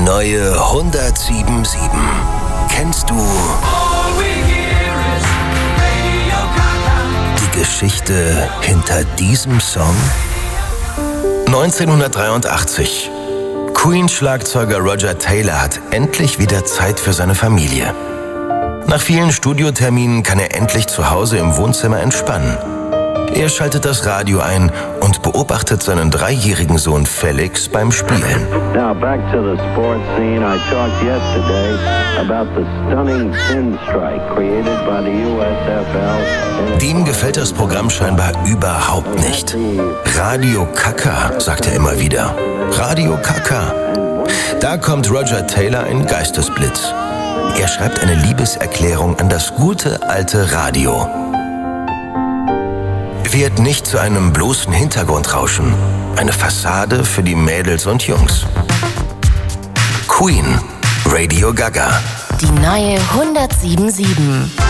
neue 107.7. Kennst du die Geschichte hinter diesem Song? 1983. Queen-Schlagzeuger Roger Taylor hat endlich wieder Zeit für seine Familie. Nach vielen Studioterminen kann er endlich zu Hause im Wohnzimmer entspannen. Er schaltet das Radio ein und beobachtet seinen 3-jährigen Sohn Felix beim Spielen. Now back to the sports scene. I talked yesterday about the stunning sin strike created by the USFL. Dem gefällt das Programm scheinbar überhaupt nicht. Radio Kaka, sagt er immer wieder. Radio Kaka. Da kommt Roger Taylor ein Geistesblitz. Er schreibt eine Liebeserklärung an das gute alte Radio. Wird nicht zu einem bloßen Hintergrundrauschen. Eine Fassade für die Mädels und Jungs. Queen, Radio Gaga. Die neue 107.7.